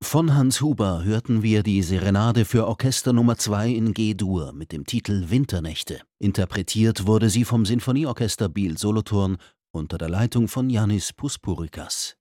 Von Hans Huber hörten wir die Serenade für Orchester Nummer 2 in G-Dur mit dem Titel Winternächte. Interpretiert wurde sie vom Sinfonieorchester Biel Solothurn unter der Leitung von Yannis Puspurikas.